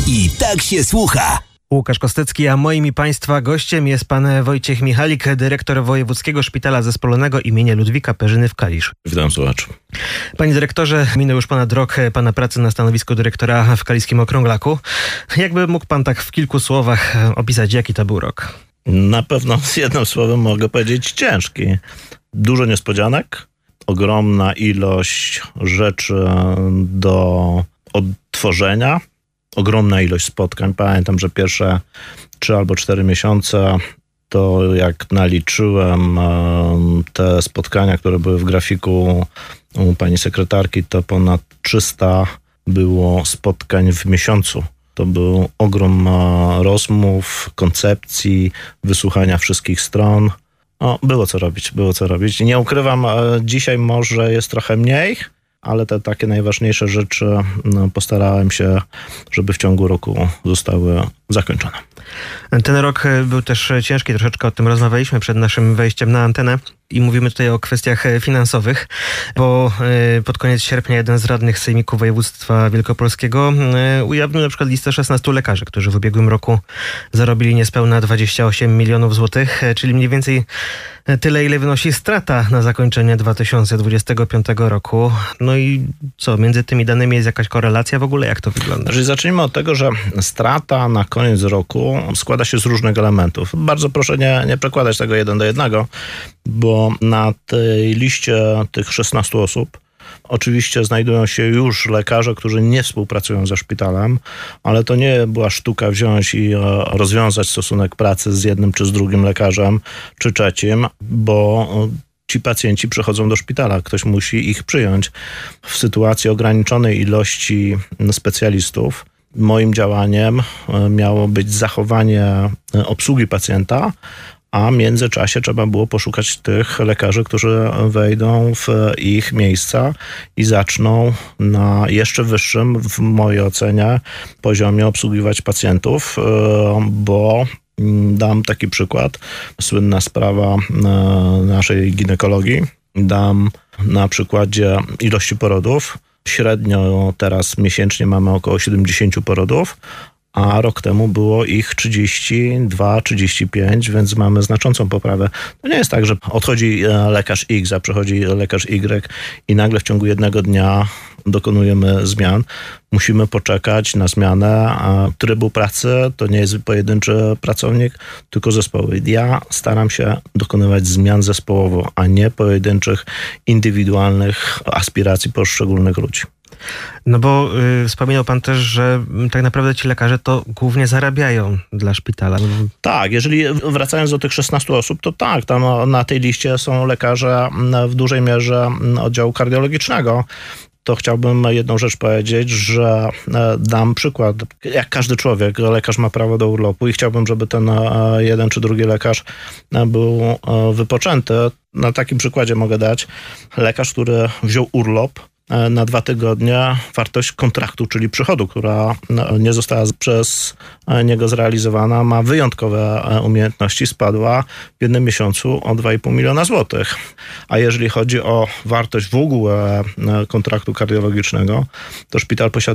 I tak się słucha. Łukasz Kostecki, a moim i Państwa gościem jest pan Wojciech Michalik, dyrektor Wojewódzkiego Szpitala Zespolonego imienia Ludwika Perzyny w Kaliszu. Witam słuchaczy. Panie dyrektorze, minął już ponad rok pana pracy na stanowisku dyrektora w Kaliskim Okrąglaku. Jakby mógł pan tak w kilku słowach opisać, jaki to był rok? Na pewno z jednym słowem mogę powiedzieć ciężki. Dużo niespodzianek, ogromna ilość rzeczy do odtworzenia, ogromna ilość spotkań. Pamiętam, że pierwsze 3 albo 4 miesiące to jak naliczyłem te spotkania, które były w grafiku u pani sekretarki, to ponad 300 było spotkań w miesiącu. To był ogrom rozmów, koncepcji, wysłuchania wszystkich stron. Było co robić. Nie ukrywam, dzisiaj może jest trochę mniej, ale te takie najważniejsze rzeczy postarałem się, żeby w ciągu roku zostały zakończone. Ten rok był też ciężki, troszeczkę o tym rozmawialiśmy przed naszym wejściem na antenę i mówimy tutaj o kwestiach finansowych, bo pod koniec sierpnia jeden z radnych Sejmiku Województwa Wielkopolskiego ujawnił na przykład listę 16 lekarzy, którzy w ubiegłym roku zarobili niespełna 28 milionów złotych, czyli mniej więcej tyle, ile wynosi strata na zakończenie 2025 roku. No i co, między tymi danymi jest jakaś korelacja w ogóle? Jak to wygląda? Zacznijmy od tego, że strata na koniec roku składa się z różnych elementów. Bardzo proszę nie przekładać tego 1 do 1, bo na tej liście tych 16 osób oczywiście znajdują się już lekarze, którzy nie współpracują ze szpitalem, ale to nie była sztuka wziąć i rozwiązać stosunek pracy z jednym czy z drugim lekarzem, czy trzecim, bo ci pacjenci przychodzą do szpitala, ktoś musi ich przyjąć. W sytuacji ograniczonej ilości specjalistów moim działaniem miało być zachowanie obsługi pacjenta, a w międzyczasie trzeba było poszukać tych lekarzy, którzy wejdą w ich miejsca i zaczną na jeszcze wyższym, w mojej ocenie, poziomie obsługiwać pacjentów, bo dam taki przykład, słynna sprawa naszej ginekologii. Dam na przykładzie ilości porodów. Średnio teraz miesięcznie mamy około 70 porodów, a rok temu było ich 32, 35, więc mamy znaczącą poprawę. To nie jest tak, że odchodzi lekarz X, a przychodzi lekarz Y i nagle w ciągu jednego dnia dokonujemy zmian. Musimy poczekać na zmianę, a trybu pracy to nie jest pojedynczy pracownik, tylko zespoły. Ja staram się dokonywać zmian zespołowo, a nie pojedynczych, indywidualnych aspiracji poszczególnych ludzi. No bo wspominał pan też, że tak naprawdę ci lekarze to głównie zarabiają dla szpitala. Tak, jeżeli wracając do tych 16 osób, to tak, tam na tej liście są lekarze w dużej mierze oddziału kardiologicznego. To chciałbym jedną rzecz powiedzieć, że dam przykład. Jak każdy człowiek, lekarz ma prawo do urlopu i chciałbym, żeby ten jeden czy drugi lekarz był wypoczęty. Na takim przykładzie mogę dać lekarz, który wziął urlop na 2 tygodnie, wartość kontraktu, czyli przychodu, która nie została przez niego zrealizowana, ma wyjątkowe umiejętności, spadła w jednym miesiącu o 2,5 miliona złotych. A jeżeli chodzi o wartość w ogóle kontraktu kardiologicznego, to szpital posiada